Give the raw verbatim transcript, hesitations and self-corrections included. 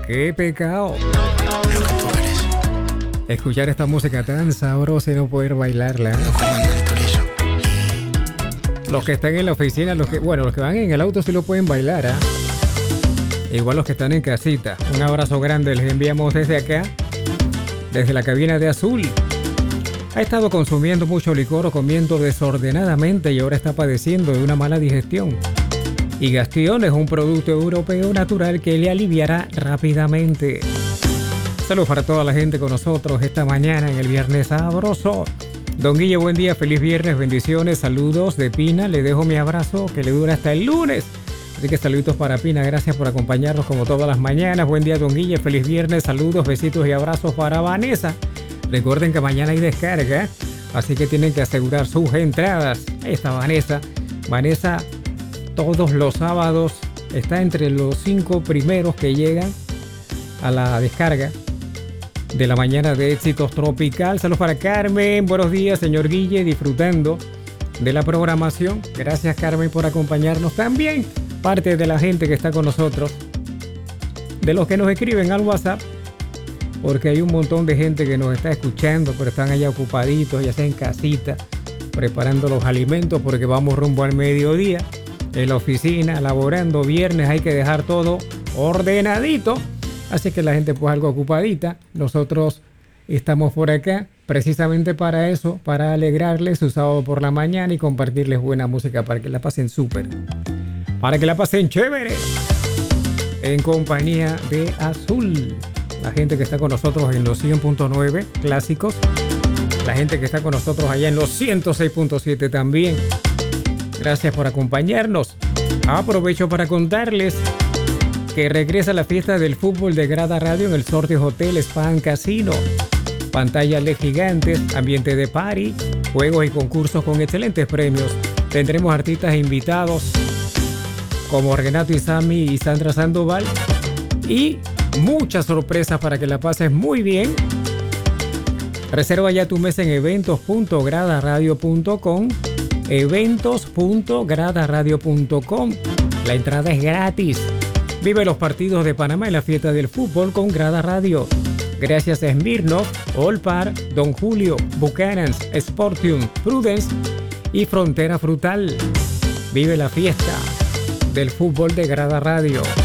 Qué pecado escuchar esta música tan sabrosa y no poder bailarla. Los que están en la oficina, los que, bueno, los que van en el auto sí lo pueden bailar, ¿eh? Igual los que están en casita. Un abrazo grande les enviamos desde acá, desde la cabina de Azul. Ha estado consumiendo mucho licor o comiendo desordenadamente y ahora está padeciendo de una mala digestión. Y Gastion es un producto europeo natural que le aliviará rápidamente. Saludos para toda la gente con nosotros esta mañana en el Viernes Sabroso. Don Guille, buen día, feliz viernes, bendiciones, saludos de Pina. Le dejo mi abrazo que le dura hasta el lunes. Así que saluditos para Pina, gracias por acompañarnos como todas las mañanas. Buen día, Don Guille, feliz viernes, saludos, besitos y abrazos para Vanessa. Recuerden que mañana hay descarga, así que tienen que asegurar sus entradas. Ahí está Vanessa. Vanessa todos los sábados está entre los cinco primeros que llegan a la descarga de la mañana de Éxitos Tropical. Saludos para Carmen, buenos días señor Guille, disfrutando de la programación. Gracias Carmen por acompañarnos también. Parte de la gente que está con nosotros, de los que nos escriben al WhatsApp, porque hay un montón de gente que nos está escuchando, pero están allá ocupaditos, ya sea en casita, preparando los alimentos porque vamos rumbo al mediodía, en la oficina, laborando. Viernes hay que dejar todo ordenadito, así que la gente pues algo ocupadita. Nosotros estamos por acá precisamente para eso, para alegrarles su sábado por la mañana y compartirles buena música para que la pasen súper, para que la pasen chévere, en compañía de Azul. La gente que está con nosotros en los cien punto nueve clásicos, la gente que está con nosotros allá en los ciento seis punto siete también. Gracias por acompañarnos. Aprovecho para contarles que regresa la fiesta del fútbol de Grada Radio en el Sortes Hotel Spa and Casino. Pantallas L E D gigantes, ambiente de party, juegos y concursos con excelentes premios. Tendremos artistas invitados como Renato Isami y Sandra Sandoval y muchas sorpresas para que la pases muy bien. Reserva ya tu mesa en eventos punto grada radio punto com, eventos punto grada radio punto com. La entrada es gratis. Vive los partidos de Panamá en la fiesta del fútbol con Grada Radio. Gracias a Smirnoff, Olpar, Don Julio, Buchanan's, Sportium, Prudence y Frontera Frutal. Vive la fiesta del fútbol de Grada Radio.